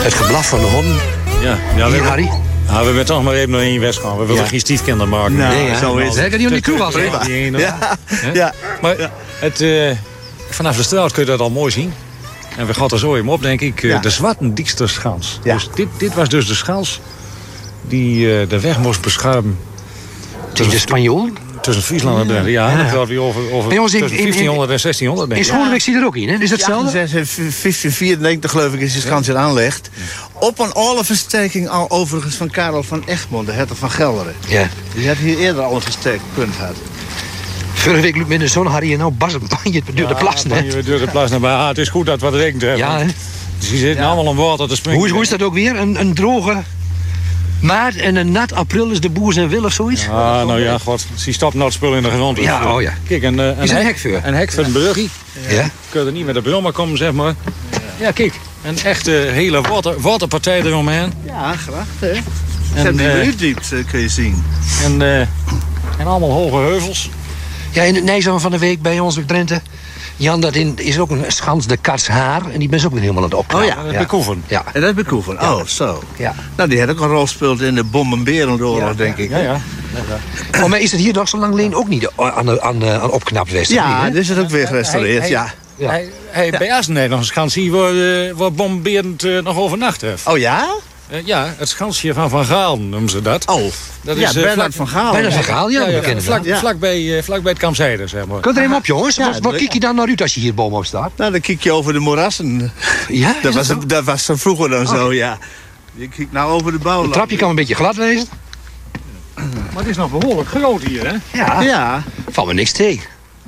Het geblaf van de honden. Ja, Hier, Harry. Ja, we willen toch maar even naar één wedst gaan. We willen geen stiefkinderen maken. Nou, zo is het. Zeker die op die kroeg altijd. Ja. Maar vanaf de straat kun je dat al mooi zien. En we gaan er zo even op, denk ik. De Zwarte Dijksterschans. Ja. Dus dit was dus de schans die de weg moest beschermen. Tussen de Spanjool. Tussen Friesland en Drenthe. Ja, dat gaat weer over jongens, tussen 1500 en 1600, denk In ik. Schooneweg zie je er ook in, hè? Is dat hetzelfde? 1594 geloof ik is die schans in aangelegd. Op een oorlogsversterking al overigens van Karel van Egmond, de hertog van Gelderen. Ja. Die had hier eerder al een versterkt punt gehad. Vorige week liep met de zon, Harry, en nou Bas een panje door de plas, hè? Door de plas naar bij. Het is goed dat wat regent. Ja, hè? Dus die zitten allemaal om water te springen. Hoe is dat ook weer? Een droge maart en een nat april is de boer zijn wil of zoiets? Ah, nou ja, god. Zie stapt nou het spul in de grond. Ja, oh ja. Kijk, Is een hek voor? Een hek voor een bruggie. Ja. Kun je er niet met de bril maar komen, zeg maar. Ja, kijk. Een echte hele waterpartij eromheen. Ja, graag, hè. Ze hebben die uitdiept, kun je zien. En allemaal hoge heuvels. Ja, in het Nijzaan van de week bij ons op Drenthe. Jan, dat is ook een schans, de Katshaar. En die ben ze ook weer helemaal aan het opknappen. Oh ja. Bij Koeven. Ja. En dat is bij Koeven. Oh, zo. Ja. Nou, die had ook een rol gespeeld in de Bommenberenoorlog, denk ik. Ja. Oh, maar is het hier nog zo lang geleden ook niet aan opknapt geweest? Ja, dit is het ook weer gerestaureerd, ja. Bij Assenheim nog een schans hier waar bomberend nog overnacht heeft. Oh ja? Ja, het schansje van Gaal noemen ze dat. Oh, Dat ja, is Bernard van Gaal. Bernard van Gaal, ja, we kennen dat. Vlakbij het Kamp Zijde, zeg maar. Kunt er even op, jongens? Ja, Wat kijk je dan naar uit als je hier bovenop staat? Nou, dan kijk je over de moerassen. Ja? Dat was zo vroeger dan zo, ja. Je kijkt nou over de bouw. Het trapje kan een beetje glad wezen. Maar het is nog behoorlijk groot hier, hè? Ja. Ja. Valt me niks tegen.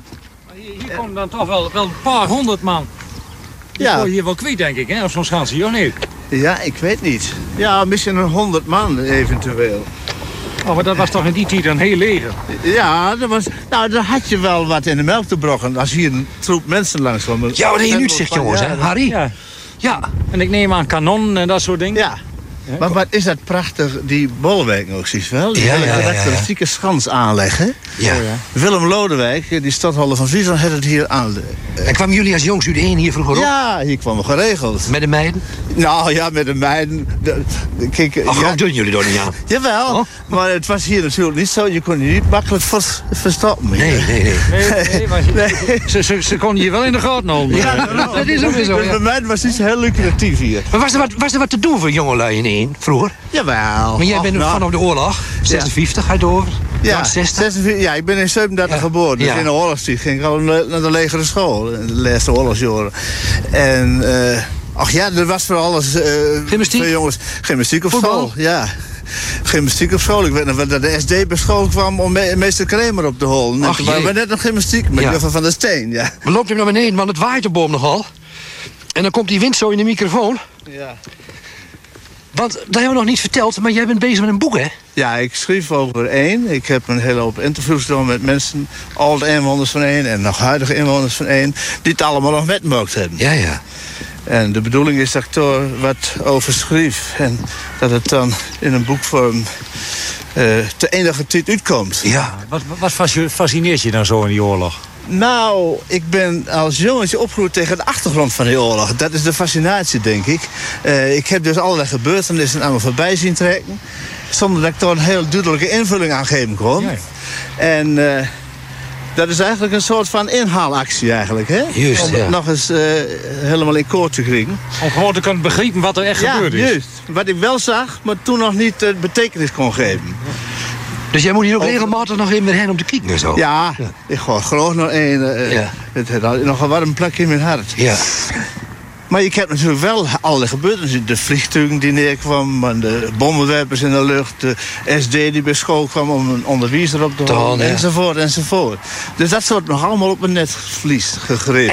Hier komen dan toch wel een paar honderd man. Die Ja. word je hier wel kwijt, denk ik, hè? Of zo'n schans hier, of niet? Ja, ik weet niet. Ja, misschien 100 man eventueel. Oh, maar dat was toch in die tijd een heel leger? Ja, daar had je wel wat in de melk te brokken als hier een troep mensen langs kwam. Ja, wat je nu zegt, jongens, hè? Harry? Ja. Ja. En ik neem aan kanon en dat soort dingen. Ja. Maar wat is dat prachtig, die bolwerk ook, zie je wel? Die Ja, hele ja, ja, ja. karakteristieke schans aanleggen. Ja. Willem Lodewijk, die stadhouder van Friesland, had het hier aan. En kwamen jullie als jongs uit één hier vroeger op? Ja, hier kwam geregeld. Met de meiden? Nou ja, met de meiden. Kijk, Ach, ja, doen jullie door niet aan? jawel, Oh. maar het was hier natuurlijk niet zo. Je kon je niet makkelijk verstoppen. Nee. Nee, maar ze konden hier wel in de gaten houden. Ja, Dat is ook weer zo, Dus ja. bij mij was iets heel lucratief hier. Maar was er wat te doen voor jongelui in één, vroeger? Jawel. Maar jij bent nou, vanaf de oorlog, 56 ga je door. Ja, 60. 46, ja, ik ben in 37 Ja. geboren. Dus Ja. in de oorlogstijd ging ik al naar de legere school. In de laatste oorlogsjaren. En, ach ja, er was voor alles... Gymnastiek? voor jongens, gymnastiek op Voetbal? school, ja. Gymnastiek op school. Ik weet nog wel dat de SD bij school kwam om meester Kramer op te holen. En Ach, toen waren we jee. net nog gymnastiek met Ja. Juffrouw van der Steen, ja. We lopen hem naar beneden, want het waait op boom nogal. En dan komt die wind zo in de microfoon. Ja. Want dat hebben we nog niet verteld, maar jij bent bezig met een boek, hè? Ja, ik schreef over één. Ik heb een hele hoop interviews gedaan met mensen, oude inwoners van één en nog huidige inwoners van één, die het allemaal nog met mocht hebben. Ja. En de bedoeling is dat ik er wat over schreef. En dat het dan in een boekvorm te enige tijd uitkomt. Ja. Wat fascineert je nou zo in die oorlog? Nou, ik ben als jongetje opgegroeid tegen de achtergrond van die oorlog. Dat is de fascinatie, denk ik. Ik heb dus allerlei gebeurtenissen aan me voorbij zien trekken. Zonder dat ik er een heel duidelijke invulling aan geven kon. Ja. En dat is eigenlijk een soort van inhaalactie eigenlijk, hè? Juist, om ja. het nog eens helemaal in koord te krijgen. Om gewoon te kunnen begrijpen wat er echt gebeurd is. Juist. Wat ik wel zag, maar toen nog niet betekenis kon geven. Dus jij moet hier ook regelmatig nog even weer heen om te kijken en zo? Ja, ik ga graag nog één. Ja. Het had nog een warm plekje in mijn hart. Ja. Maar ik heb natuurlijk wel alle gebeurtenissen. De vliegtuigen die neerkwamen, de bommenwerpers in de lucht, de SD die bij school kwam om een onderwijzer op te houden, ja. enzovoort. Dus dat soort nog allemaal op mijn netvlies gegrepen.